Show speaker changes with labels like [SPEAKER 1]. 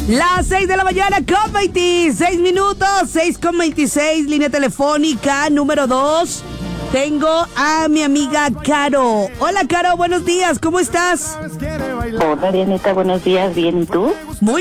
[SPEAKER 1] Las 6 de la mañana con 26 minutos, 6:26, línea telefónica número 2. Tengo a mi amiga Caro. Hola, Caro, buenos días, ¿cómo estás?
[SPEAKER 2] Hola, Dianita, buenos días, ¿bien y tú?
[SPEAKER 1] Muy